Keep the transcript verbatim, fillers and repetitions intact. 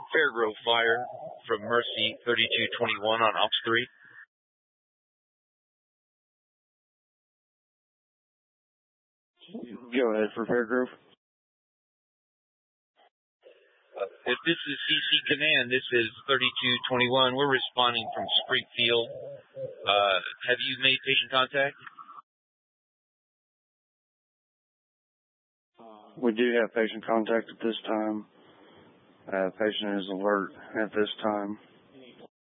Fairgrove Fire from Mercy thirty-two twenty-one on Ops three. Go ahead for Fairgrove. Uh, if this is C C Command, this is thirty-two twenty-one. We're responding from Springfield. Uh, have you made patient contact? We do have patient contact at this time. Uh, patient is alert at this time.